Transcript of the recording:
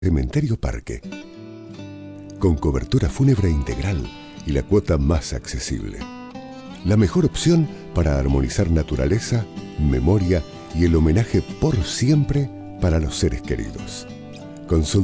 Cementerio Parque, con cobertura fúnebre integral y la cuota más accesible. La mejor opción para armonizar naturaleza, memoria y el homenaje por siempre para los seres queridos. Consulta